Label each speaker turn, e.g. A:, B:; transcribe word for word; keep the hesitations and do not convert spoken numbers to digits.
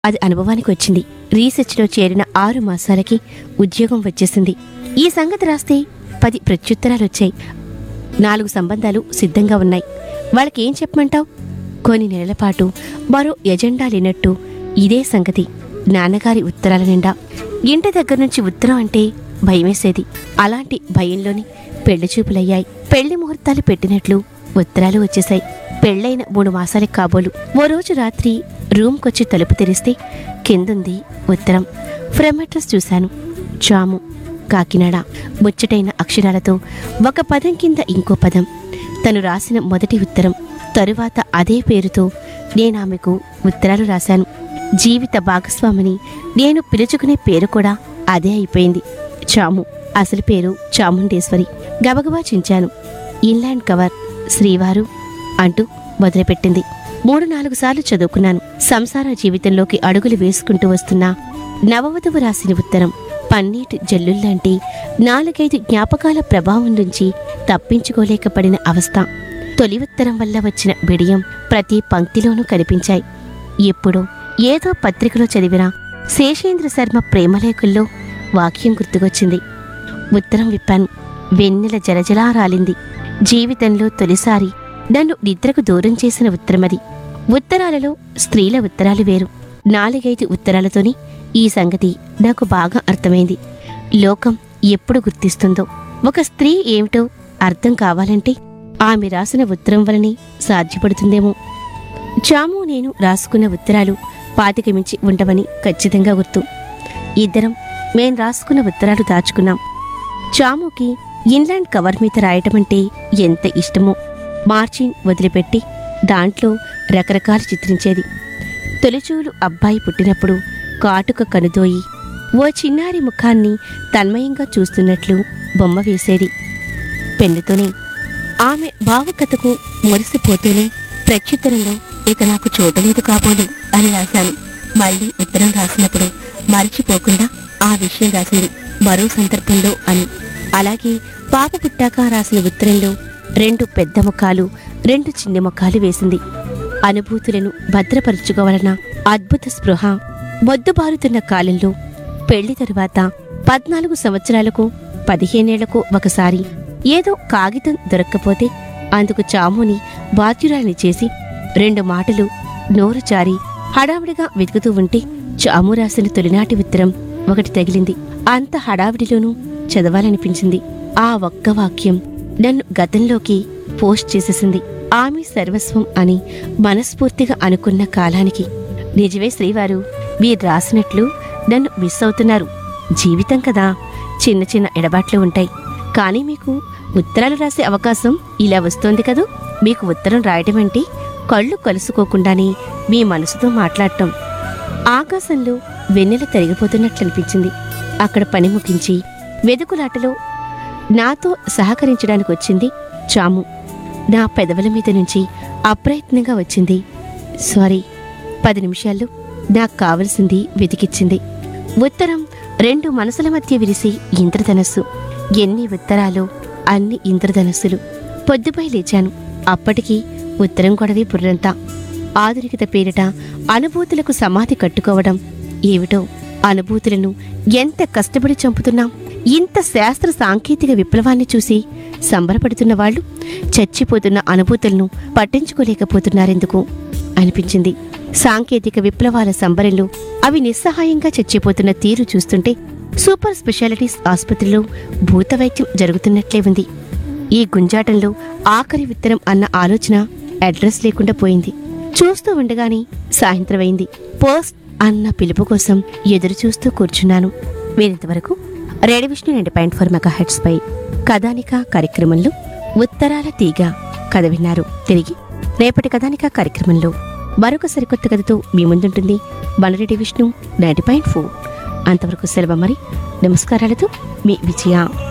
A: అది అనుభవానికి వచ్చింది. రీసెర్చ్లో చేరిన ఆరు మాసాలకి ఉద్యోగం వచ్చేసింది. ఈ సంగతి రాస్తే పది ప్రత్యుత్తరాలొచ్చాయి. నాలుగు సంబంధాలు సిద్ధంగా ఉన్నాయి. వాళ్ళకేం చెప్పమంటావు? కొన్ని నెలల పాటు మరో ఎజెండా లేనట్టు ఇదే సంగతి. నాన్నగారి ఉత్తరాల నిండా. ఇంటి దగ్గర నుంచి ఉత్తరం అంటే భయమేసేది. అలాంటి భయంలోని పెళ్లి చూపులయ్యాయి. పెళ్లి ముహూర్తాలు పెట్టినట్లు ఉత్తరాలు వచ్చేశాయి. పెళ్లైన మూడు మాసాలకి కాబోలు. ఓ రోజు రాత్రి రూమ్కొచ్చి తలుపు తెరిస్తే కిందుంది ఉత్తరం. ఫ్రమ్ అడ్రస్ చూశాను. చాము, కాకినాడ. ముచ్చటైన అక్షరాలతో ఒక పదం కింద ఇంకో పదం. తను రాసిన మొదటి ఉత్తరం. తరువాత అదే పేరుతో నేనామెకు ఉత్తరాలు రాశాను. జీవిత భాగస్వామిని నేను పిలుచుకునే పేరు కూడా అదే అయిపోయింది. చాము. అసలు పేరు చాముండేశ్వరి. గబగబా చించాను. ఇన్లాండ్ కవర్ శ్రీవారు అంటూ మొదలుపెట్టింది. మూడు నాలుగు సార్లు చదువుకున్నాను. సంసార జీవితంలోకి అడుగులు వేసుకుంటూ వస్తున్నా నవవధువు రాసిన ఉత్తరం. పన్నీటి జల్లుల్లాంటి నాలుగైదు జ్ఞాపకాల ప్రభావం నుంచి తప్పించుకోలేకపడిన అవస్థ. తొలి ఉత్తరం వల్ల వచ్చిన బిడియం ప్రతి పంక్తిలోనూ కనిపించాయి. ఎప్పుడో ఏదో పత్రికలో చదివిన శేషేంద్ర శర్మ ప్రేమలేఖల్లో వాక్యం గుర్తుకొచ్చింది. ఉత్తరం విప్పాను. వెన్నెల జలజలా రాలింది. జీవితంలో తొలిసారి నన్ను నిద్రకు దూరం చేసిన ఉత్తరమది. ఉత్తరాలలో స్త్రీల ఉత్తరాలు వేరు. నాలుగైదు ఉత్తరాలతోని ఈ సంగతి నాకు బాగా అర్థమైంది. లోకం ఎప్పుడు గుర్తిస్తుందో. ఒక స్త్రీ ఏమిటో అర్థం కావాలంటే ఆమె రాసిన ఉత్తరం వలనే సాధ్యపడుతుందేమో. చాము నేను రాసుకున్న ఉత్తరాలు పాతిక మించి ఉండవని ఖచ్చితంగా గుర్తు. ఇద్దరం మేం రాసుకున్న ఉత్తరాలు దాచుకున్నాం. చాముకి ఇన్లాండ్ కవర్ మీద రాయటమంటే ఎంత ఇష్టమో. మార్జిన్ వదిలిపెట్టి దాంట్లో రకరకాలు చిత్రించేది. తొలిచూలు అబ్బాయి పుట్టినప్పుడు కాటుక కనుదోయి ఓ చిన్నారి ముఖాన్ని తన్మయంగా చూస్తున్నట్లు బొమ్మ వేసేది పెన్నుతోనే. ఆమె భావుకథకు మురిసిపోతూనే ప్రత్యుత్తరంలో ఇక నాకు చూడలేదు కాబోలు అని రాశాను. మళ్లీ ఉత్తరం రాసినప్పుడు మరిచిపోకుండా ఆ విషయం రాసింది మరో సందర్భంలో అని. అలాగే పాప పుట్టాక రాసిన ఉత్తరంలో రెండు పెద్ద ముఖాలు, రెండు చిన్న ముఖాలు వేసింది. అనుభూతులను భద్రపరుచుకోవాలన్న అద్భుత స్పృహ మొద్దుబారుతున్న కాలంలో పెళ్లి తరువాత పద్నాలుగు సంవత్సరాలకు పదిహేనేళ్లకు ఒకసారి ఏదో కాగితం దొరక్కపోతే అందుకు చాముని బాధ్యురాలిని చేసి రెండు మాటలు నోరు జారి హడావిడిగా వెతుకుతూ ఉంటే చాము రాసిన తొలినాటి ఉత్తరం ఒకటి తగిలింది. అంత హడావిడిలోనూ చదవాలనిపించింది. ఆ ఒక్క వాక్యం నన్ను గతంలోకి పోస్ట్ చేసేసింది. ఆమె సర్వస్వం అని మనస్ఫూర్తిగా అనుకున్న కాలానికి. నిజమే శ్రీవారు, మీరు రాసినట్లు నన్ను మిస్ అవుతున్నారు. జీవితం కదా, చిన్న చిన్న ఎడబాట్లు ఉంటాయి. కానీ మీకు ఉత్తరాలు రాసే అవకాశం ఇలా వస్తోంది కదూ. మీకు ఉత్తరం రాయటం అంటే కళ్ళు కలుసుకోకుండానే మీ మనసుతో మాట్లాడటం. ఆకాశంలో వెన్నెల తరిగిపోతున్నట్లనిపించింది. అక్కడ పని ముగించి వెదుకులాటలో నాతో సహకరించడానికి వచ్చింది చాము. నా పెదవుల మీద నుంచి అప్రయత్నంగా వచ్చింది సారీ. పది నిమిషాల్లో నాకు కావలసింది వెతికిచ్చింది. ఉత్తరం రెండు మనసుల మధ్య విరిసి ఇంద్రధనస్సు. ఎన్ని ఉత్తరాలు, అన్ని ఇంద్రధనస్సులు. పొద్దుపై లేచాను. అప్పటికి ఉత్తరం గొడవి బుర్రంతా. ఆధునికత పేరిట అనుభూతులకు సమాధి కట్టుకోవడం ఏమిటో. అనుభూతులను ఎంత కష్టపడి చంపుతున్నాం. ఇంత శాస్త్ర సాంకేతిక విప్లవాన్ని చూసి సంబరపడుతున్న వాళ్ళు చచ్చిపోతున్న అనుభూతులను పట్టించుకోలేకపోతున్నారెందుకు అనిపించింది. సాంకేతిక విప్లవాల సంబరంలో అవి నిస్సహాయంగా చచ్చిపోతున్న తీరు చూస్తుంటే సూపర్ స్పెషాలిటీస్ ఆసుపత్రిలో భూతవైద్యం జరుగుతున్నట్లే ఉంది. ఈ గుంజాటంలో ఆఖరి ఉత్తరం అన్న ఆలోచన అడ్రస్ లేకుండా పోయింది. చూస్తూ ఉండగానే సాయంత్రమైంది. పోస్ట్ అన్న పిలుపు కోసం ఎదురు చూస్తూ కూర్చున్నాను. మీరింతవరకు radio Vishnu ninety point four mega heads పై కథానిక కార్యక్రమంలో ఉత్తరాల తీగ కథ విన్నారు. తిరిగి రేపటి కథానిక కార్యక్రమంలో మరొక సరికొత్త కథతో మీ ముందుంటుంది మన radio Vishnu ninety point four. అంతవరకు సెలవు మరి. నమస్కారాలతో మీ విజయ.